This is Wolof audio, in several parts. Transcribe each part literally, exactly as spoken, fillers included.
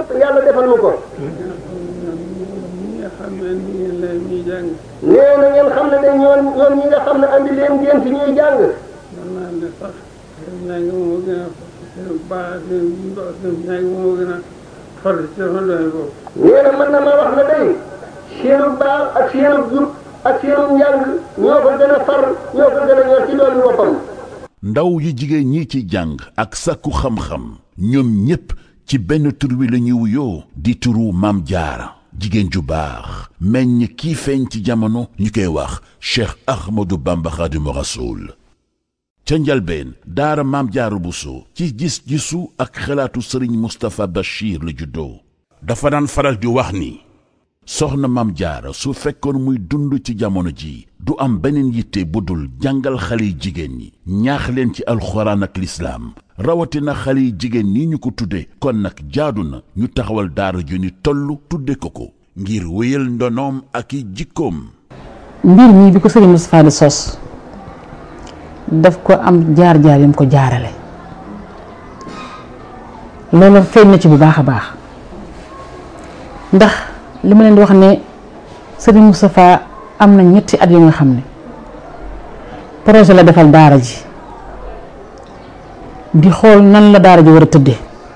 lépp yàlla defal mu ko. nee na ngeen xam ne de ñoom ñoom ñi nga xam ne andi leen ngeen fi ñuy jàng. nee na mën na ma wax ne day seenu baax ak seenu jub ak seenu njàng ñoo ko gën a far ñoo ko gën a ñor ci loolu boppam. ndaw yi jigéen ñi ci jàng ak sàkku xam-xam ñoom ñépp ci benn tur wi la ñuy wuyoo di turu Maam Jaara jigéen ju baax meññ kii feeñ ci jamono ñu koy wax Cheikh Ahmadou Bamba Khadimu Rasoul ca njalbeen daara Maam Jaara Buso ci gis-gisu ak xalaatu Sëriñ Moustapha Bachir la juddoo dafa daan faral di wax ni soxna Maam Jaara su fekkoon muy dund ci jamono ji du am beneen yitte bu dul jàngal xale yi jigéen ñi ñaax leen ci alxuraan ak lislaam rawatina xale yi jigéen ñi ñu ko tudde kon nag jaadu na ñu taxawal daara ju ni toll tudde ko ko ngir wéyal ndonoom ak i jikkoom. mbir mi bi ko Sëriñ Moustapha di sos daf ko am jaar-jaar yam ko jaarale loolu feeñ na ci bu baax a baax ndax li ma leen di wax ne Sëriñ Moustapha am na ñetti at yu nga xam ne projet la defal daara ji di xool nan la daara ji war a tëddee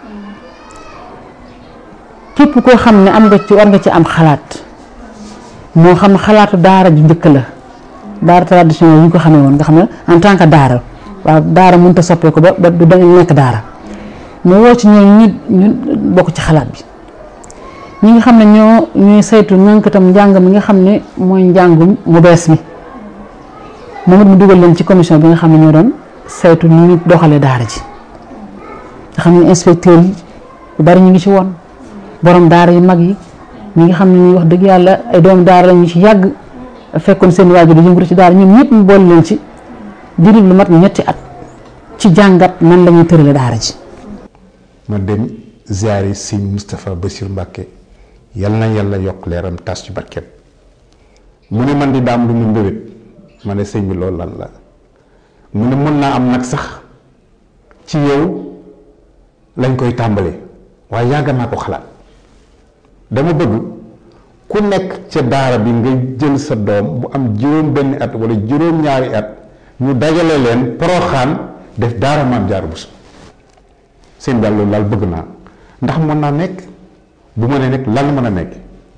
képp koo xam ne am nga ci war nga ci am xalaat moo xam xalaatu daara ju njëkk la daara traditionnel yi ñu ko xamee woon nga xam ne en tant que daara waaw daara mënut a soppee ko ba ba du da nekk daara mais woo ci ñooñu ñu ñu bokk ci xalaat bi ñi nga xam ne ñoo ñuy saytu ñànkatam njàng mi nga xam ne mooy njàngum mu bees mi moom it mu dugal leen ci commission bi nga xam ne ñoo doon saytu ni ñu doxalee daara ji nga xam ne inspecteur yi yu bari ñu ngi ci woon borom daara yu mag yi ñi nga xam ne ñuy wax dëgg yàlla ay doomu daara la ñu ci yàgg fekkoon seen waajur di yëngatu ci daara ñoom ñëpp mu boole leen ci diiru lu mat ñetti at ci jàngat nan la ñuy tërale daara ji. ma dem ziyaari Sëñ Moustapha Bassirou Mbacké yal na yàlla yokk leeram tas ci barkeem mu ne man di daam lu mu mbébét ma ne sëñ bi loolu lan la mu ne mën naa am nag sax ci yow lañ koy tàmbalee waaye yàgg naa ko xalaat dama bëgg ku nekk ca daara bi nga jël sa doom bu am juróom benn at wala juróom ñaari at ñu dajale leen Poroxaan def daara Maam Jaara Buso seen daal loolu daal bëgg naa ndax mën naa nekk bu ma nee nekk lan mën a nekk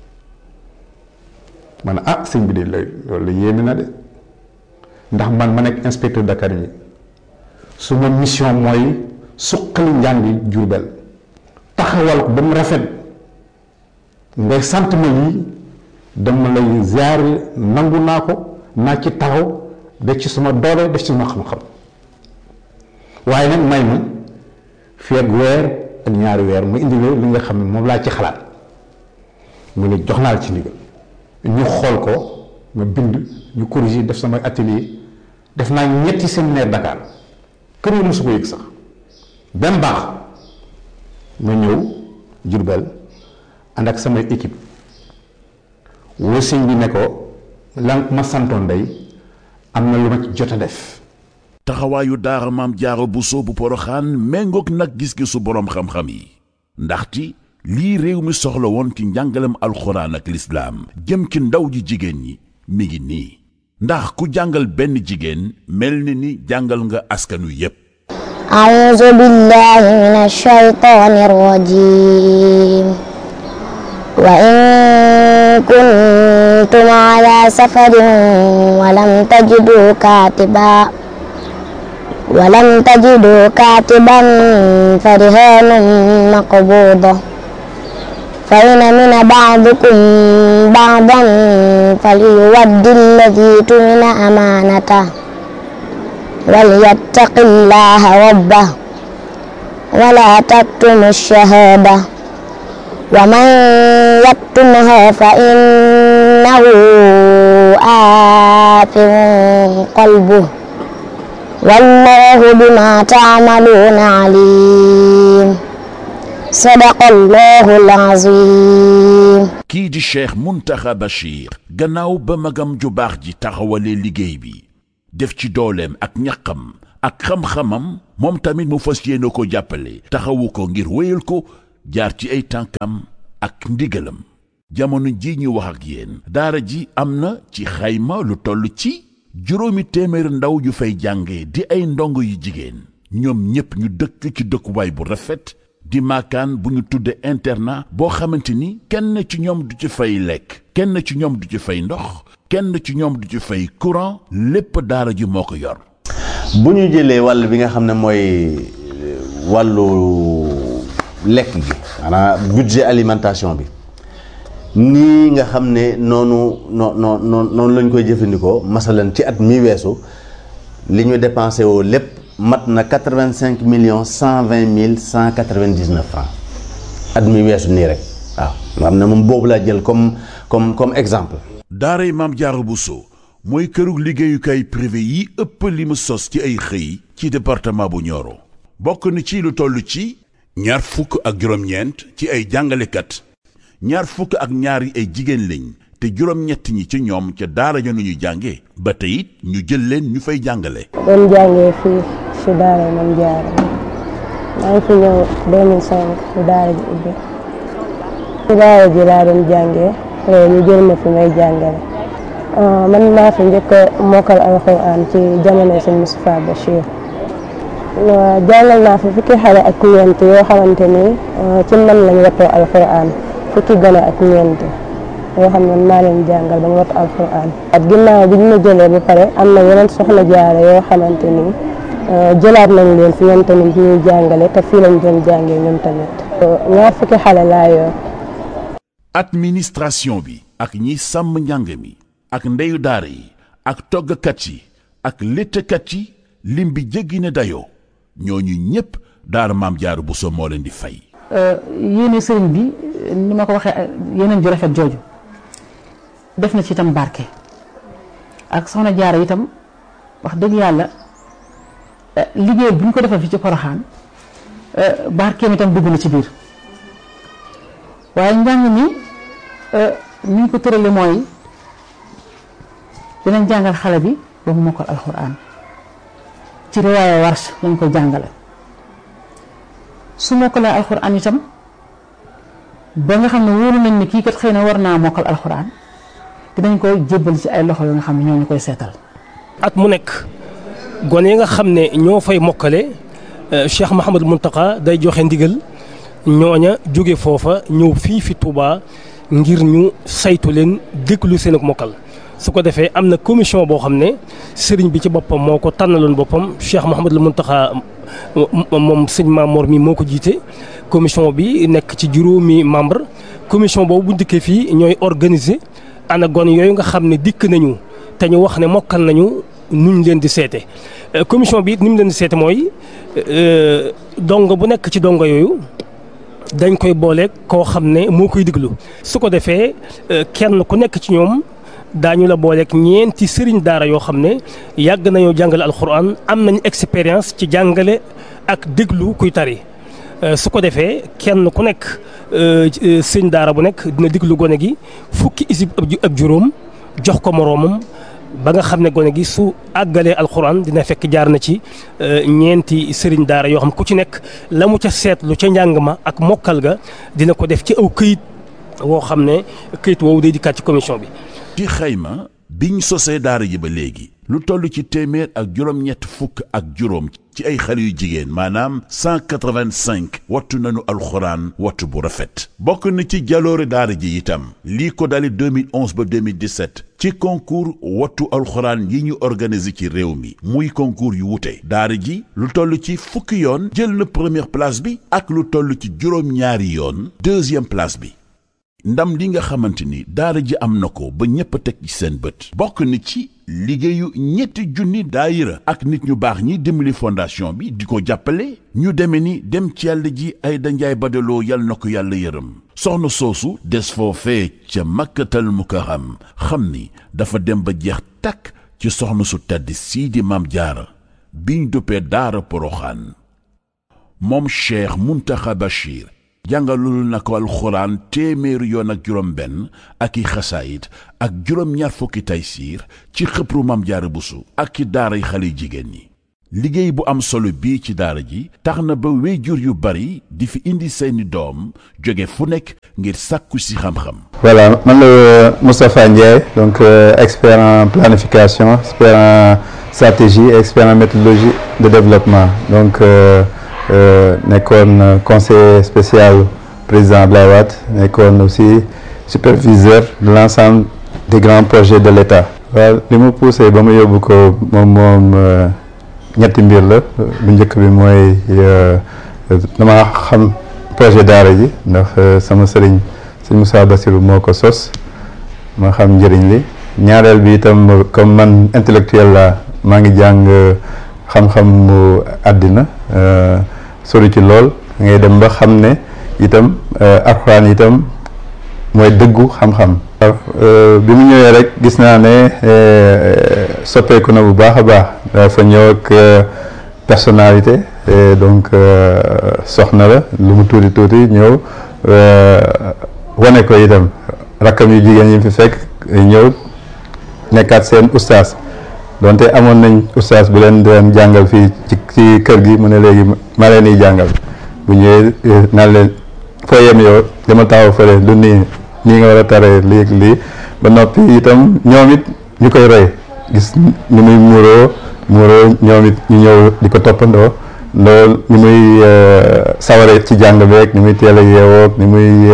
ma ne ah sëñ bi de loolu yéeme na de ndax man ma nekk inspecteur Dakar yi su ma mission mooy suqali njàngi Jurbel taxawal ko ba mu rafet ngay sant ma lii dama lay ziar nangu naa ko naa ci taxaw def ci suma doole def ci suma xam-xam waaye nag may ma fii ak weer ak ñaari weer mu indi li nga xam ne moom laa ci xalaat mu ne jox naa la ci ndigal ñu xool ko ma bind ñu corriger def sama atelier def naa ñetti séminaire Dakar kër yi mosu ko yëg sax benn baax ma ñëw Jurbel ànd ak samay équipe woo sëñ bi ne ko lan ma santoon day am na lu ma ci jot a def. taxawaayu daara Maam Jaara Buso bu Poroxaan méngoog nag gis-gisu boroom xam-xam yi ndaxte lii réew mi soxla woon ci njàngalem alxuraan ak lislaam jëm ci ndaw ji jigéen ñi mi ngi nii ndax ku jàngal benn jigéen mel ni ni jàngal nga askanu yépp. a'uuzu billaahi mina shaytaani rajiim wa in kuntum alaa safarin wa lam tajiduu kaatiban ولم تجدوا كاتبا فرهان مقبوضة فإن من بعضكم بعضا فليؤد الذي تؤمن أمانته وليتق الله ربه ولا تكتموا الشهادة ومن يكتمها فإنه آثم قلبه والله بما تعملون عليم صدق الله العظيم. kii di Cheikh Mountakha Bachir gannaaw ba magam ju baax ji taxawalee liggéey bi def ci dooleem ak ñaqam ak xam-xamam moom tamit mu fas yéene ko jàppale taxawu ko ngir wéyal ko jaar ci ay tànkam ak ndigalam jamono ji ñu wax ak yéen daara ji am na ci xayma lu toll ci juróomi téeméeri ndaw yu fay jànge di ay ndongo yu jigéen ñoom ñépp ñu dëkk ci dëkkuwaay bu rafet di maakaan bu ñu tudde internat boo xamante ni kenn ci ñoom du ci fay lekk kenn ci ñoom du ci fay ndox kenn ci ñoom du ci fay courant lépp daara ji moo ko yor. bu ñu jëlee wàll bi nga xam ne mooy wàllu lekk gi maanaam budget alimentation bi nii nga xam ne noonu noo noo noonu lañ koy jëfandikoo masalan ci at mi weesu li ñu dépensé woo lépp mat na quatre-vingt-cinq millions cent vingt mille cent quatre-vingt-dix-neuf francs at mi weesu nii rek waaw nga xam ne moom boobu laa jël comme comme comme exemple. daaray Maam Jaara Buso mooy kërug liggéeyukaay privé yi ëpp li mu sos ci ay xëy ci département bu Nioro bokk na ci lu toll ci ñaar fukk ak juróom-ñeent ci ay jàngalekat ñaar fukk ak ñaar yi ay jigéen lañ te juróom-ñett ñi ci ñoom ca daara ja nu ñu jànge ba tey it ñu jël leen ñu fay jàngale. doon jàngee fii si daara Maam Jaara maa ngi fi ñëw deux mille cinq si daara ji ubbi si daara ji laa doon jàngee ñu jël ma fi may jàngale man maa fi njëkk a mokkal alxuraan ci jamono sëñ Moustapha Bachir jàngal naa fi fukki xale ak ñeent yoo xamante ni ci man lañ wattoo alxuraan fukki gone ak ñeent yoo xam ne maa leen jàngal ba ñu wattu alxuraan at ginnaaw bi ñu ma jëlee ba pare am na yeneen soxna jaare yoo xamante ni jëlaat nañ leen fi ñoom tamit ñuy jàngale te fii lañ doon jàngee ñoom tamit ñaar fukki xale laa yor. administration bi ak ñi sàmm njàng mi ak ndeyu daara yi ak toggkat yi ak léttkat yi lim bi jéggi na dayoo ñooñu ñépp daara Maam Jaara Buso moo leen di fay. yéene sëriñ bi ni ma ko waxee yeneen ju rafet jooju def na ci itam barke ak soxna Jaara itam wax dëgg yàlla liggéey bu ñu ko defal fi ci Poroxaan barkeem itam dugg na ci biir waaye njàng mi ni ñu ko tërale mooy dinañ jàngal xale bi ba mu mokkal alxuraan ci riwaaya Warsh lañ ko jàngale su mokkalee alxuraan itam ba nga xam ne wóolu nañ ne kii kat xëy na war naa mokkal alxuraan dinañ ko jébbal ci ay loxo yoo nga xam ne ñoo ñu koy seetal. at mu nekk gone yi nga xam ne ñoo fay mokkale Cheikh Mouhamadou Mountakha day joxe ndigal ñooña jóge foofa ñëw fii fi Touba ngir ñu saytu leen déglu seen ak mokkal su ko defee am na commission boo xam ne sëriñ bi ci boppam moo ko tànnaloon boppam Cheikh Mouhamadou Mountakha moom sëñ Mamour mi moo ko jiite commission bi nekk ci juróomi membre commission boobu bu dikkee fii ñooy organiser ana gone yooyu nga xam ne dikk nañu te ñu wax ne mokkal nañu nuñ leen di seete commission bi it ni mu leen di seete mooy dongo bu nekk ci dongo yooyu dañ koy boole koo xam ne moo koy diglu su ko defee kenn ku nekk ci ñoom daañu la booleeg ñeenti sëriñ daara yoo xam ne yàgg nañoo jàngale alxuraan am nañu expérience ci jàngale ak déglu kuy tari su ko defee kenn ku nekk sëriñ daara bu nekk dina déglu gone gi fukki isib ak juróom jox ko moroomam ba nga xam ne gone gi su àggalee alxuraan dina fekk jaar na ci ñeenti sëriñ daara yoo xam ku ci nekk la mu ca seetlu ca njàng ma ak mokkal ga dina ko def ci aw këyit woo xam ne këyit woowu day dikkaat ci commission bi. ci xayma biñ sosee daara ji ba léegi lu toll ci téeméer ak juróom-ñett fukk ak juróom ci ay xale yu jigéen maanaam cent quatre-vingt-cinq wattu nañu alxuraan wattu bu rafet bokk na ci jaloore daara ji itam lii ko dali deux mille onze ba deux mille dix-sept ci concours wattu alxuraan yi ñu organiser ci réew mi muy concours yu wute daara ji lu toll ci fukki yoon jël na première place bi ak lu toll ci juróom-ñaari yoon deuxième place bi ndam li nga xamante ni daara ji am na ko ba ñépp a teg ci seen bët bokk na ci liggéeyu ñetti junni daayira ak nit ñu baax ñi dimbali fondation bi di ko jàppale ñu deme ni dem ci yàlla ji ay danjaay badaloo yal na ko yàlla yërëm soxna soosu des foofee ca makkatal mukarram xam ni dafa dem ba jeex takk ci soxna su tedd sii di Maam Jaara biñ duppee daara Poroxaan moom Cheikh Mountakha Bachir jàngalul na ko alxuraan téeméeri yoon ak juróom benn ak i xasaayit ak juróom ñaar fukki taysiir ci xëpru Maam Jaara Buso ak ci daaray xale jigéen ñi liggéey bu am solo bii ci daara ji tax na ba wéyjur yu bari di fi indi seeni doom jóge fu nekk ngir sàkku si xam-xam. Voilà, man la Moustapha Ndiaye, donc euh, expert en planification, expert en stratégie, expert en méthodologie de développement. Donc euh, euh, nekkoon conseiller spécial président Abdoulaye Wade, nekkoon aussi superviseur de l'ensemble des grands projets de l'État. waaw li mu poussé ba mu yóbbu ko moom moom ñetti mbir la bu njëkk bi mooy dama xam projet daara ji ndax sama sëriñ sëñ Moussa Bassirou moo ko sos ma xam njëriñ li ñaareel bi itam comme man intellectuel la maa ngi jàng xam-xam mu àddina sori ci lool ngay dem ba xam ne itam alxuraan itam mooy dëggu xam-xam. bi mu ñëwee rek gis naa ne soppeeku na bu baax a baax dafa ñëw ak personnalité donc soxna la lu mu tuuti tuuti ñëw wane ko itam rakkam yu jigéen yi fi fekk ñëw nekkaat seen ustaas donte amoon nañ ustaas bu leen doon jàngal fii ci ci kër gi mu ne léegi ma leen di jàngal bu ñëwee naan leen foo yem yow dama taxaw fële lu nii nii nga war a taree lii ak lii ba noppi itam ñoom it ñu koy roy gis ni muy muuroo muuroo ñoom it ñu ñëw di ko toppandoo loolu ni muy saware ci jàng beeg ni muy teel a yeewoo ni muy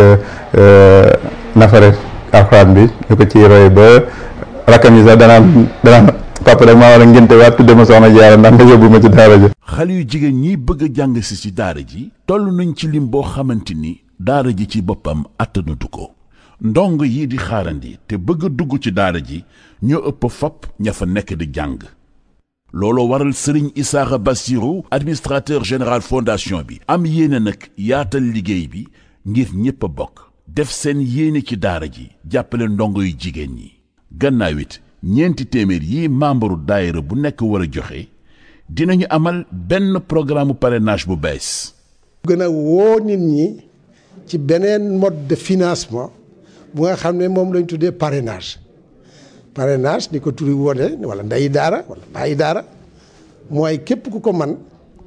nafare alxuraan bi ñu ko ciy roy ba rakkam yi sax danaan danaan papa rek maa war a ngénte waat tudde ma soxna Jaara ndax nga yóbbu ma ci daara ji. xale yu jigéen ñi bëgg a jàng si ci daara ji toll nañ ci lim boo xamante ni daara ji ci boppam attanatu ko. ndong yi di xaarandi te bëgg a dugg ci daara ji ñoo ëpp fopp ña fa nekk di jàng looloo waral Serigne Issakha Bassirou administrateur général fondation bi am yéene nag yaatal liggéey bi ngir ñépp a bokk def seen yéene ci daara ji jàppale ndongo yu jigéen ñi gannaaw it ñeenti téeméer yi membre daayira bu nekk war a joxe dinañu amal benn programme parrainage bu bees. gën a woo nit ñi ci beneen mode de financement bu nga xam ne moom lañ tuddee parrainage parrainage ni ko turi wone wala ndeyi daara wala bàyyi daara mooy képp ku ko man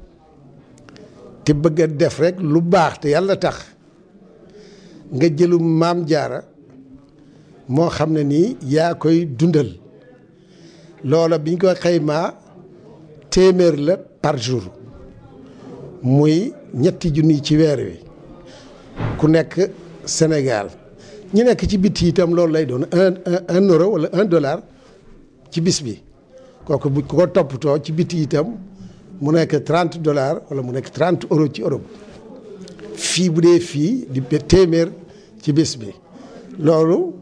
te bëgg a def rek lu baax te yàlla tax nga jëlum maam jaara moo xam ne nii yaa koy dundal loola biñ ko xaymaa téeméer la par jour muy ñetti junni ci weer wi ku nekk Sénégal ñi nekk ci biti itam loolu lay doon un un euro wala un dollar ci bis bi kooku bu ko toppatoo ci biti itam mu nekk trente dollars wala mu nekk trente euros ci Europe fii bu dee fii di téeméer ci bis bi loolu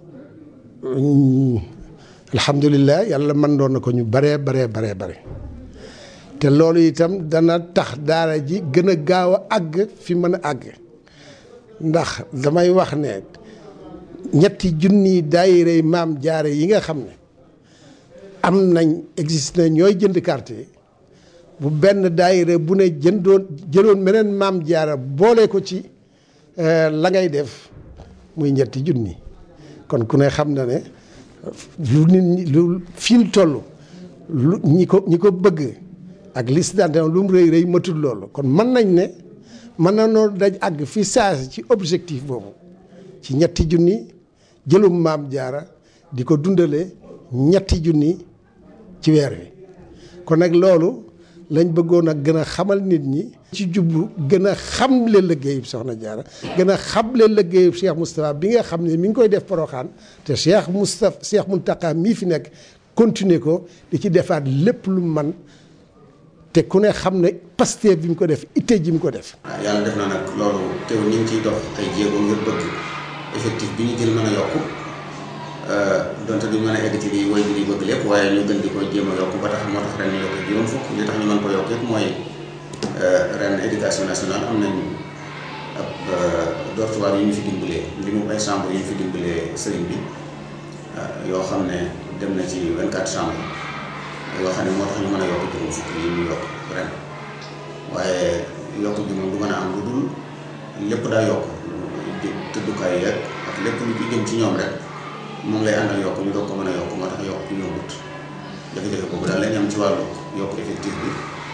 alhamdulilah yàlla mën doon na ko ñu baree baree baree bare te loolu itam dana tax daara ji gën a gaaw a àgg fi mën a àgg ndax damay wax ne ñetti junni daayira maam jaare yi nga xam ne am nañ existe na ñooy jënd carte yi bu benn daayira bu ne jëndoon jëloon meneen maam jaara boole ko ci la ngay def muy ñetti junni kon ku ne xam na ne lu nit ñi lu fil toll lu ñi ko ñi ko bëgg ak liste d'adhésion lu mu rëy rëy matul loolu kon mën nañ ne mën na noo daj àgg fi saasi ci objectif boobu ci ñetti junni jëlum maam jaara di ko dundale ñetti junni ci weer wi kon nag loolu lañ bëggoon a gën a xamal nit ñi ci jublu gën a xamle liggéeyub soxna jaara gën a xamle liggéeyub Cheikh Moustapha bi nga xam ne mi ngi koy def Porokhane te Cheikh Moustapha Cheikh Mountakha mii fi nekk continuer ko di ci defaat lépp lu man te ku ne xam ne Pastef bi mu ko def itte ji mu ko def. waaw yàlla def na nag loolu teew ñu ngi ciy dox ay jéego ngir bëgg effectif bi ñu jël mën a yokku donte duñ mën a egg ci lii woy bi bëgg lépp waaye ñu gën di ko jéem a yokku ba tax moo tax ren ñu yokk juróom fukk li tax ñu mën ko yokk yëpp mooy ren éducation nationale am nañ ab dortoir yu ñu fi dimbalee li mu ay chambre yu ñu fi dimbalee sëriñ bi yoo xam ne dem na ci vingt-quatre chambres yoo xam ne moo tax ñu mën a yokk juróom fukk yi ñu yokk ren waaye yokk bi moom du mën a am lu dul lépp daa yokk tëddukaay yeeg ak lépp lu jëm ci ñoom rek moom lay àndal yokk ñu doog ko mën a yokk moo tax yokk ñu yombut jafe-jafe boobu daal lañ am ci wàllu yokk effectif bi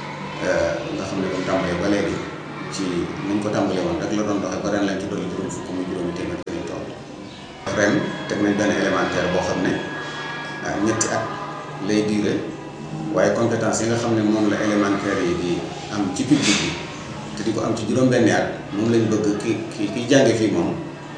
nga xam ne ba mu tàmbalee ba léegi ci niñ ko tàmbalee woon rek la doon doxee ba ren lañ ci dolli juróom fukk muy juróomi téeméer ci lañ toll. ren teg nañ benn élémentaire boo xam ne ñetti at lay diire waaye compétence yi nga xam ne moom la élémentaire yi di am ci public bi te di ko am ci juróom-benni at moom lañ bëgg ki ki kiy jànge fii moom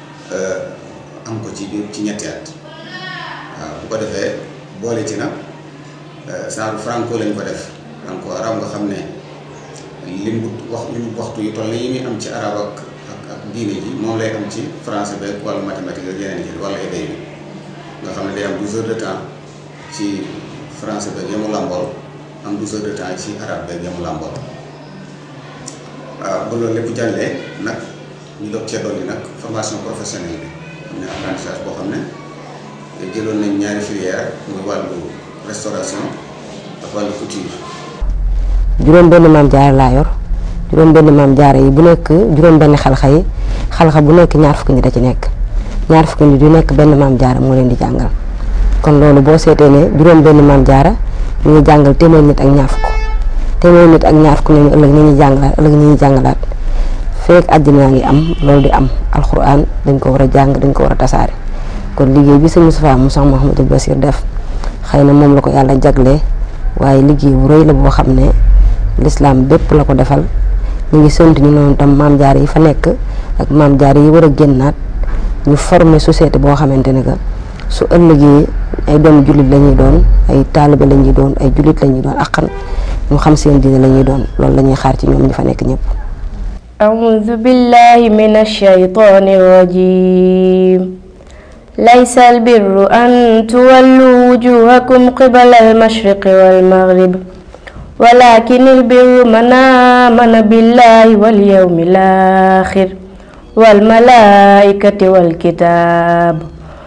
am ko ci biir ci ñetti at waaw bu ko defee boole ci nag saaru franco lañ ko def franco arab nga xam ne lim bu wax lim waxtu yu toll yi muy am ci arab ak ak ak diine ji moom lay am ci français beeg wàllu mathématique ak yeneen yi wala éday bi nga xam ne day am douze heures de temps ci français beeg yamu làmbool am douze heures de temps ci arabe beeg yamu làmbool waaw ba loolu lépp jàllee nag ñu doog cee dolli nag formation professionnelle bi am na apprentissage boo xam ne jëloon nañ ñaari filière muy wàllu restauration ak wàllu couture. juróom benn maam jaara laa yor juróom benn maam jaara yi bu nekk juróom benn xalxa yi xalxa bu nekk ñaar fukki nit a ci nekk ñaar fukki nit yu nekk benn maam jaara moo leen di jàngal kon loolu boo seetee ne juróom benn maam jaara ñu ngi jàngal téeméer nit ak ñaar fukk téeméer nit ak ñaar fukk ñooñu ëllëg ñu ñuy jàngalaat ëllëg ñu ñuy jàngalaat feek àddina ngi am loolu di am alxuraan dañ ko war a jàng dañ ko war a tasaare kon liggéey bi sëñ Moustapha Moussa Mouhamadou Bassir def xëy na moom la ko yàlla jaglee waaye liggéey bu rëy la boo xam ne l'islam bépp la ko defal ñu ngi sant ñu noonu tam maam jaar yi fa nekk ak maam jaar yi war a génnaat ñu former société boo xamante ne que su ëllëgee ay doomu jullit la ñuy doon ay taalibe la ñuy doon ay jullit la ñuy doon akkan ñu xam seen diine la ñuy doon loolu la ñuy xaar ci ñoom ñi fa nekk ñëpp. أعوذ بالله من الشيطان الرجيم ليس البر أن تولوا وجوهكم قبل المشرق والمغرب ولكن البر من آمن بالله واليوم الآخر والملائكة والكتاب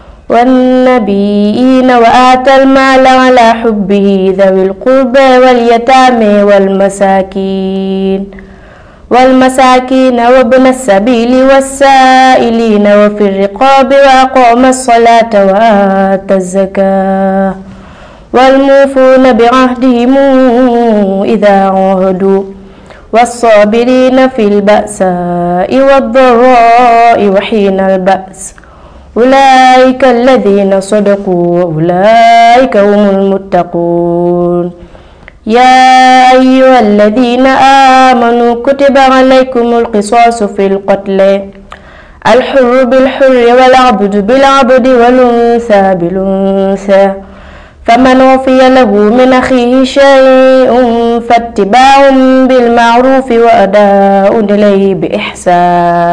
والنبيين وآتى المال على حبه ذوي القربى واليتامى والمساكين والمساكين وابن السبيل والسائلين وفي الرقاب وأقام الصلاة وآتى الزكاة والموفون بعهدهم إذا عاهدوا والصابرين في البأساء والضراء وحين البأس أولئك الذين صدقوا وأولئك هم المتقون يا أيها الذين آمنوا كتب عليكم القصاص في القتل الحر بالحر والعبد بالعبد والأنثى بالأنثى فمن عفي له من أخيه شيء فاتباع بالمعروف وأداء إليه بإحسان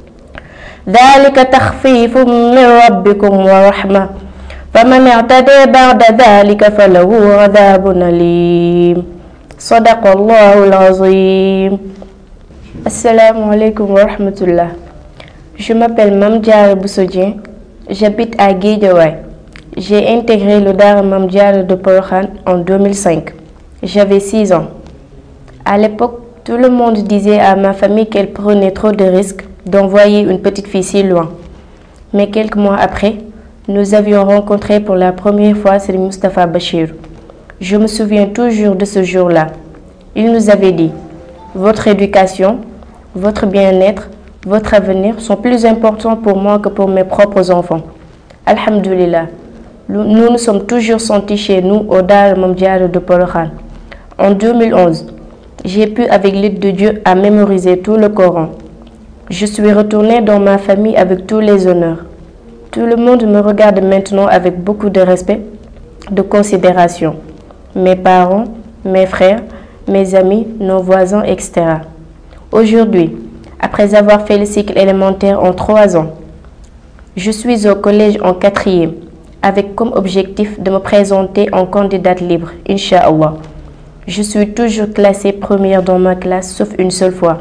ذلك تخفيف من ربكم ورحمة فمن اعتدى بعد ذلك فله عذاب أليم صدق الله العظيم. Assalamu alaikum wa rahmatullah. Je m'appelle Mame Diarra Bousso Dieng, j'habite à Guédiawaye. J'ai intégré le Daara Mame Diarra de Porokhane en deux mille cinq. J'avais six ans. À l'époque, tout le monde disait à ma famille qu'elle prenait trop de risques d'envoyer une petite fille si loin. Mais quelques mois après, nous avions rencontré pour la première fois Serigne Moustapha Bachir. Je me souviens toujours de ce jour-là. Il nous avait dit « Votre éducation, votre bien-être, votre avenir sont plus importants pour moi que pour mes propres enfants. » Alhamdulillah, nous nous sommes toujours sentis chez nous au Daara Mame Diarra de Porokhane. En deux mille onze, j'ai pu avec l'aide de Dieu à mémoriser tout le Coran. Je suis retournée dans ma famille avec tous les honneurs. Tout le monde me regarde maintenant avec beaucoup de respect, de considération. Mes parents, mes frères, mes amis, nos voisins, et cetera. Aujourd'hui, après avoir fait le cycle élémentaire en trois ans, je suis au collège en quatrième, avec comme objectif de me présenter en candidate libre, Inch'Allah. Je suis toujours classée première dans ma classe, sauf une seule fois.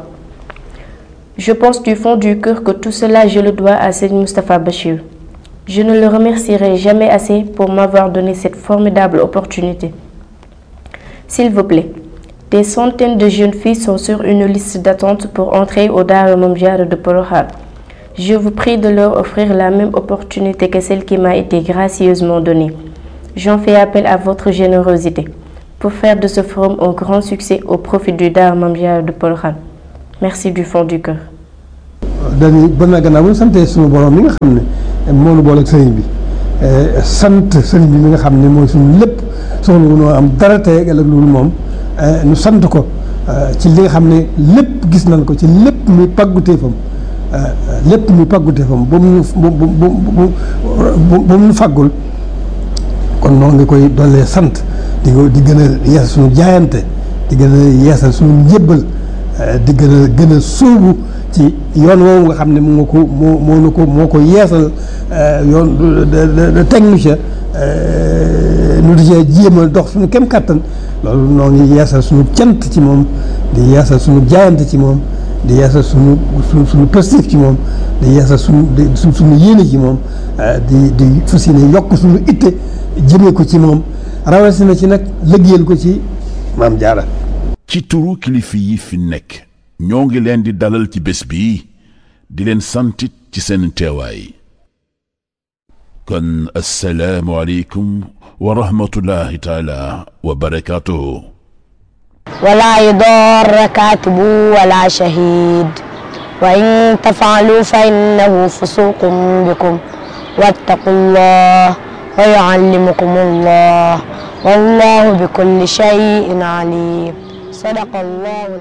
Je pense du fond du cœur que tout cela, je le dois à Serigne Moustapha Bachir. Je ne le remercierai jamais assez pour m'avoir donné cette formidable opportunité. S'il vous plaît, des centaines de jeunes filles sont sur une liste d'attente pour entrer au Daara Mame Diarra de Porokhane. Je vous prie de leur offrir la même opportunité que celle qui m'a été gracieusement donnée. J'en fais appel à votre générosité. pour faire de ce forum un grand succès au profit du Daara Mame Diarra de Porokhane. Merci du fond du cœur. dañuy ba na gannaaw bu ñu santee suñu borom mi nga xam ne moo nu boole ak sëriñ bi sant sëriñ bi mi nga xam ne mooy suñu lépp soxla wu noo am dara tey ak ëllëg loolu moom nu sant ko ci li nga xam ne lépp gis nañ ko ci lépp muy pàgguteefam lépp muy pàgguteefam ba mu ñu ba mu ñu fàggul kon noonu nga koy dollee sant di ko di gën a yeesal suñu jaayante di gën a yeesal suñu njébbal di gën a gën a sóobu ci yoon woowu nga xam ne moo ko moo moo nu ko moo ko yeesal yoon de technicien nu di cee jéem a dox suñu kem kàttan loolu noo ngi yeesal suñu cant ci moom di yeesal suñu jaayante ci moom di yeesal suñu suñu suñu positif ci moom di yeesal suñu di suñu yéene ci moom di di fas yéene yokk suñu itte jëmee ko ci moom rawatina ci nag liggéeyal ko ci Mame Diarra. ci turu kilifa yi fi nekk ñoo ngi leen di dalal ci bés bi di leen santit ci seen teewaay kon assalaamu aleykum wa rahmatullahi taala wa barakaatuhu. ولا يضار كاتب ولا شهيد وإن تفعلوا فإنه فسوق بكم واتقوا الله ويعلمكم الله والله بكل شيء عليم. صدق الله.